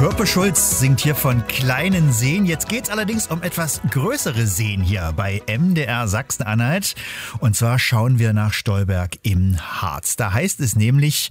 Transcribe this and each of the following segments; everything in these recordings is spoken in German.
Körper Schulz singt hier von kleinen Seen. Jetzt geht's allerdings um etwas größere Seen hier bei MDR Sachsen-Anhalt. Und zwar schauen wir nach Stolberg im Harz. Da heißt es nämlich,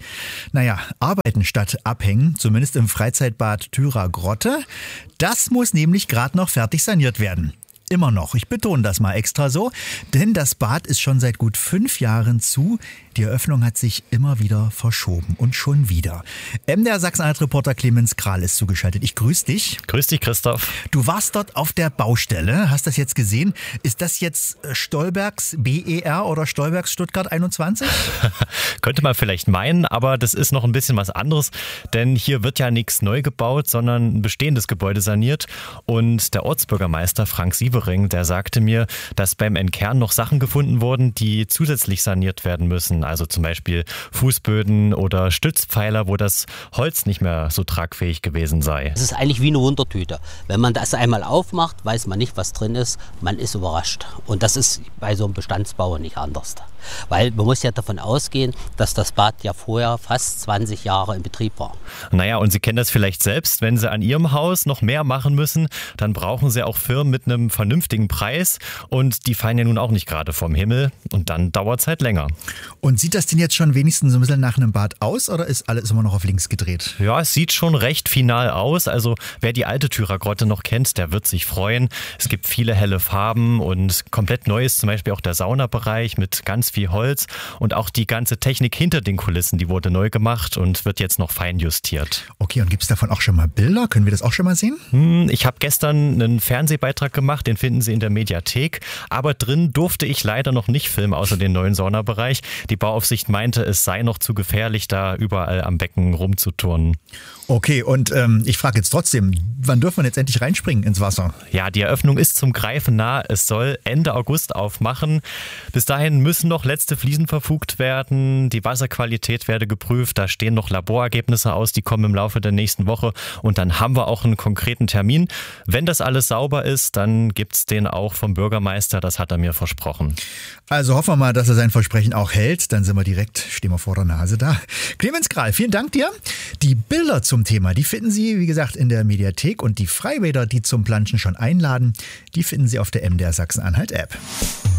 arbeiten statt abhängen, zumindest im Freizeitbad Thürer Grotte. Das muss nämlich gerade noch fertig saniert werden. Immer noch. Ich betone das mal extra so, denn das Bad ist schon seit gut 5 Jahren zu. Die Eröffnung hat sich immer wieder verschoben und schon wieder. MDR Sachsen-Anhalt-Reporter Clemens Kral ist zugeschaltet. Ich grüße dich. Grüß dich, Christoph. Du warst dort auf der Baustelle, hast das jetzt gesehen. Ist das jetzt Stolbergs BER oder Stolbergs Stuttgart 21? Könnte man vielleicht meinen, aber das ist noch ein bisschen was anderes, denn hier wird ja nichts neu gebaut, sondern ein bestehendes Gebäude saniert. Und der Ortsbürgermeister Frank Sievering, der sagte mir, dass beim Entkern noch Sachen gefunden wurden, die zusätzlich saniert werden müssen. Also zum Beispiel Fußböden oder Stützpfeiler, wo das Holz nicht mehr so tragfähig gewesen sei. Es ist eigentlich wie eine Wundertüte. Wenn man das einmal aufmacht, weiß man nicht, was drin ist. Man ist überrascht. Und das ist bei so einem Bestandsbau nicht anders. Weil man muss ja davon ausgehen, dass das Bad ja vorher fast 20 Jahre in Betrieb war. Naja, und Sie kennen das vielleicht selbst, wenn Sie an Ihrem Haus noch mehr machen müssen, dann brauchen Sie auch Firmen mit einem vernünftigen Preis. Und die fallen ja nun auch nicht gerade vom Himmel. Und dann dauert es halt länger. Und sieht das denn jetzt schon wenigstens so ein bisschen nach einem Bad aus oder ist alles immer noch auf links gedreht? Ja, es sieht schon recht final aus. Also wer die alte Thürer Grotte noch kennt, der wird sich freuen. Es gibt viele helle Farben und komplett neu ist zum Beispiel auch der Saunabereich mit ganz viel Holz. Und auch die ganze Technik hinter den Kulissen, die wurde neu gemacht und wird jetzt noch fein justiert. Okay, und gibt es davon auch schon mal Bilder? Können wir das auch schon mal sehen? Ich habe gestern einen Fernsehbeitrag gemacht, den finden Sie in der Mediathek. Aber drin durfte ich leider noch nicht filmen, außer den neuen Saunabereich. Die Bauaufsicht meinte, es sei noch zu gefährlich, da überall am Becken rumzuturnen. Okay, und ich frage jetzt trotzdem, wann dürfen wir jetzt endlich reinspringen ins Wasser? Ja, die Eröffnung ist zum Greifen nah. Es soll Ende August aufmachen. Bis dahin müssen noch letzte Fliesen verfugt werden. Die Wasserqualität werde geprüft. Da stehen noch Laborergebnisse aus, die kommen im Laufe der nächsten Woche. Und dann haben wir auch einen konkreten Termin. Wenn das alles sauber ist, dann gibt's den auch vom Bürgermeister. Das hat er mir versprochen. Also hoffen wir mal, dass er sein Versprechen auch hält. Dann sind wir direkt, stehen wir vor der Nase da. Clemens Kral, vielen Dank dir. Die Bilder zum Thema, die finden Sie, wie gesagt, in der Mediathek. Und die Freibäder, die zum Planschen schon einladen, die finden Sie auf der MDR Sachsen-Anhalt-App.